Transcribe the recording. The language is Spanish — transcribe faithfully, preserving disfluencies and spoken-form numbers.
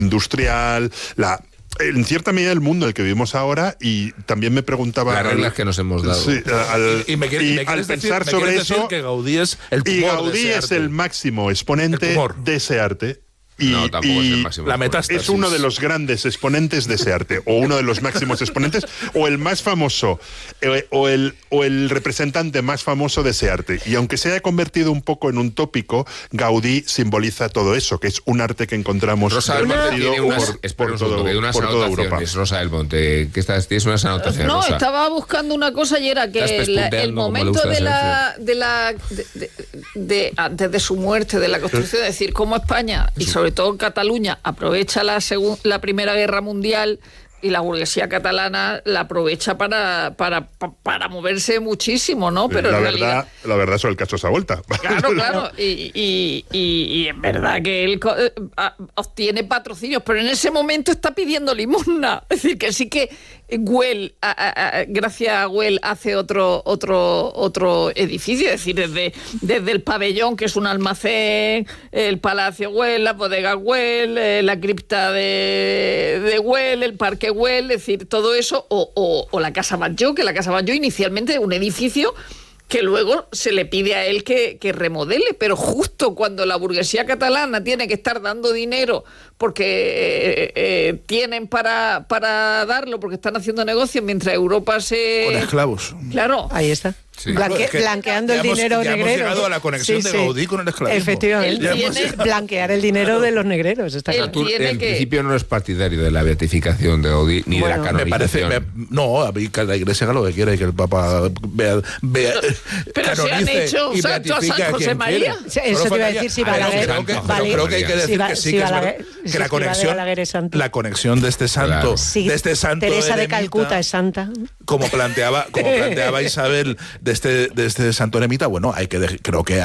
industrial, la... en cierta medida el mundo en el que vivimos ahora, y también me preguntaba... Las reglas al, que nos hemos dado. Sí, al, y, y, me, y, y me al decir, pensar me sobre decir eso... que Gaudí es el tumor y Gaudí de ese es arte. el máximo exponente el de ese arte. Y, no, tampoco y es el máximo. La metástasis. Es uno de los grandes exponentes de ese arte, o uno de los máximos exponentes, o el más famoso, eh, o, el, o el representante más famoso de ese arte. Y aunque se haya convertido un poco en un tópico, Gaudí simboliza todo eso, que es un arte que encontramos Rosa del Monte tiene unas, por, espera por un segundo, todo, que hay unas por toda Europa. anotaciones, Rosa del Monte, que estás, tienes unas anotaciones, No, Rosa. estaba buscando una cosa y era que la, el momento de la, de la de, de, de, antes de su muerte, de la Constitución, es decir, cómo España y sobre todo Cataluña aprovecha la, segun, la Primera Guerra Mundial y la burguesía catalana la aprovecha para, para, para moverse muchísimo, ¿no? Pero la, en verdad, realidad... la verdad sobre el caso esa vuelta. Claro, claro, y, y, y, y es verdad que él eh, obtiene patrocinios, pero en ese momento está pidiendo limosna. Es decir, que sí que Güell, a, a, a, gracias a Güell, hace otro, otro, otro edificio, es decir, desde, desde el pabellón, que es un almacén, el Palacio Güell, la bodega Güell, eh, la cripta de, de Güell, el parque Güell, es decir, todo eso, o, o, o la Casa Batlló, que la Casa Batlló inicialmente es un edificio que luego se le pide a él que, que remodele, pero justo cuando la burguesía catalana tiene que estar dando dinero porque eh, eh, tienen para, para darlo, porque están haciendo negocios, mientras Europa se... Con esclavos. Claro. Ahí está. Sí. Blanque, Es que blanqueando el hemos, dinero ya negrero. Hemos llegado a la conexión sí, de sí. Gaudí con el esclavismo. Efectivamente. Él tiene... Blanquear el dinero de los negreros. Está Él claro. tiene en que... principio no es partidario de la beatificación de Gaudí ni Bueno, de la Me parece, canonización. me, no, a mí que la Iglesia haga lo que quiera y que el Papa vea, vea pero se han hecho y santo a beatifique San José quien María. quiera. Eso Solo te iba a faltaría- decir, si a ver, Balaguer- creo que, vale. creo que hay que decir Si va- que sí si que es Balaguer- verdad, si que la es que conexión, Balaguer es santo. la conexión de este santo, Claro. Sí, de este santo Teresa de eremita, Calcuta es santa. como planteaba, como planteaba Isabel de este, de este santo eremita, bueno, hay que de- creo que